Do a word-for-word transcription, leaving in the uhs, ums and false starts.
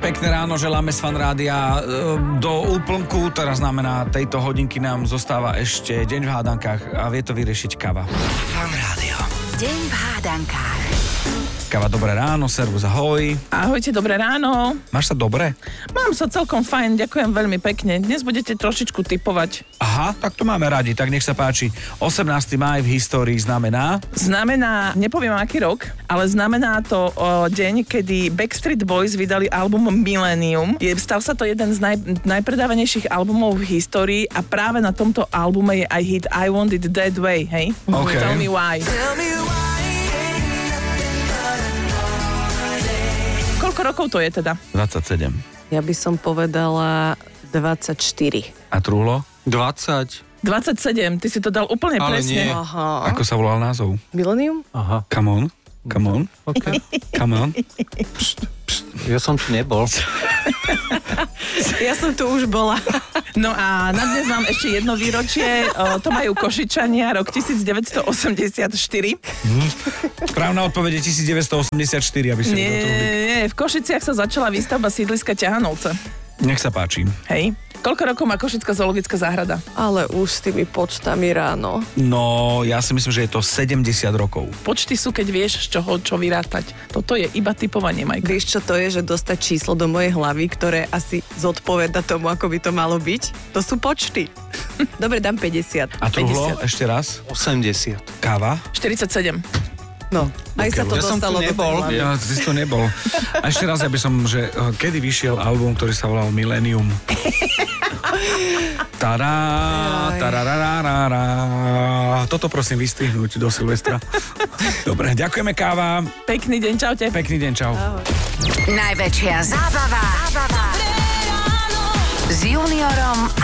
Pekné ráno želáme z Fan Rádia do úplnku, teraz znamená tejto hodinky nám zostáva ešte deň v hádankách a vie to vyriešiť Káva. Fan Rádio. Deň v hádankách. Káva, dobré ráno, servus, ahoj. Ahojte, dobré ráno. Máš sa dobre? Mám sa celkom fajn, ďakujem veľmi pekne. Dnes budete trošičku tipovať. Aha, tak to máme radi, tak nech sa páči. osemnásteho mája v histórii znamená... Znamená, nepoviem aký rok, ale znamená to o deň, kedy Backstreet Boys vydali album Millennium. Je, stal sa to jeden z naj, najpredávanejších albumov v histórii a práve na tomto albume je aj hit I Want It That Way, hej? Okay. Tell me why. Tell me why. Koľko rokov to je teda? dvadsaťsedem. Ja by som povedala dvadsaťštyri. A Trúlo? dvadsať. dvadsaťsedem, ty si to dal úplne Ale presne. nie. Aha. Ako sa volal názov? Millennium? Aha. Come on, come on, Okay. come on. Ja som tu nebol. Ja som tu už bola. No a na dnes mám ešte jedno výročie, o, to majú Košičania, rok devätnásťstoosemdesiatštyri. Správna odpoveď je devätnásťstoosemdesiatštyri, aby si Nie, to nie, nie, v Košiciach sa začala výstavba sídliska Ťahanovce. Nech sa páči. Hej. Koľko rokov má Košická zoologická záhrada? Ale už s tými počtami ráno. No, ja si myslím, že je to sedemdesiat rokov. Počty sú, keď vieš, z čoho čo vyrátať. Toto je iba typovanie, Majka. Vieš, čo to je, že dostať číslo do mojej hlavy, ktoré asi zodpoveda tomu, ako by to malo byť? To sú počty. Dobre, dám päťdesiat. A Truhlo, päťdesiat. ešte raz. osemdesiat. Káva. štyridsaťsedem. No, aj Okay, sa to ja som tu dostalo do tej nebol. hlavy. Ja, ty si to nebol. A ešte raz, ja by som, že eh, kedy vyšiel album, ktorý sa volal Millennium? Tará, tararararara. Toto prosím vystrihnúť do Silvestra. Dobre, ďakujeme Káva. Pekný deň, čaute. Pekný deň, čau. Najväčšia zábava, zábava s Juniorom